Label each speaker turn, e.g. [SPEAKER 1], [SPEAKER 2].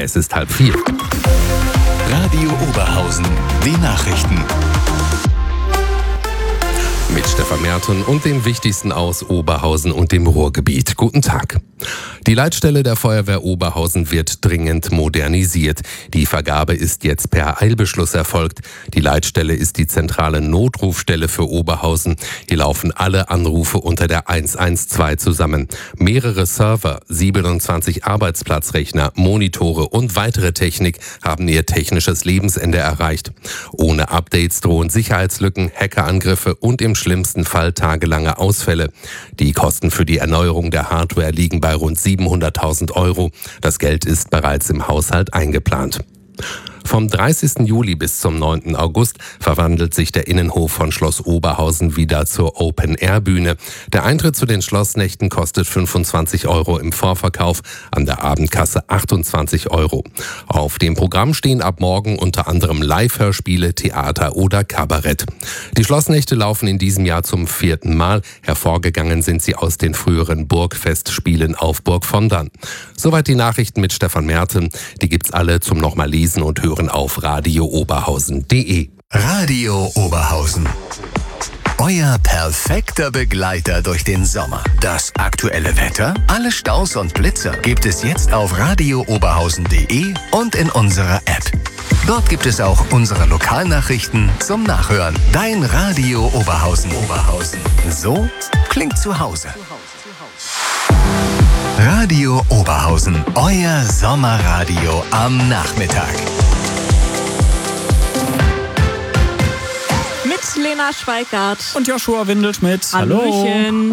[SPEAKER 1] Es ist 3:30.
[SPEAKER 2] Radio Oberhausen, die Nachrichten.
[SPEAKER 1] Mit Stefan Merten und dem Wichtigsten aus Oberhausen und dem Ruhrgebiet. Guten Tag. Die Leitstelle der Feuerwehr Oberhausen wird dringend modernisiert. Die Vergabe ist jetzt per Eilbeschluss erfolgt. Die Leitstelle ist die zentrale Notrufstelle für Oberhausen. Hier laufen alle Anrufe unter der 112 zusammen. Mehrere Server, 27 Arbeitsplatzrechner, Monitore und weitere Technik haben ihr technisches Lebensende erreicht. Ohne Updates drohen Sicherheitslücken, Hackerangriffe und im schlimmsten Fall tagelange Ausfälle. Die Kosten für die Erneuerung der Hardware liegen bei rund 700.000 Euro. Das Geld ist bereits im Haushalt eingeplant. Vom 30. Juli bis zum 9. August verwandelt sich der Innenhof von Schloss Oberhausen wieder zur Open-Air-Bühne. Der Eintritt zu den Schlossnächten kostet 25 Euro im Vorverkauf, an der Abendkasse 28 Euro. Auf dem Programm stehen ab morgen unter anderem Live-Hörspiele, Theater oder Kabarett. Die Schlossnächte laufen in diesem Jahr zum 4. Mal. Hervorgegangen sind sie aus den früheren Burgfestspielen auf Burg von Dann. Soweit die Nachrichten mit Stefan Merten. Die gibt's alle zum nochmal lesen und hören auf radiooberhausen.de.
[SPEAKER 2] Radio Oberhausen. Euer perfekter Begleiter durch den Sommer. Das aktuelle Wetter, alle Staus und Blitzer gibt es jetzt auf radiooberhausen.de und in unserer App. Dort gibt es auch unsere Lokalnachrichten zum Nachhören. Dein Radio Oberhausen. So klingt zu Hause. Radio Oberhausen, euer Sommerradio am Nachmittag.
[SPEAKER 3] Mit Lena Schweikart
[SPEAKER 4] und Joshua Windelschmidt.
[SPEAKER 3] Hallöchen.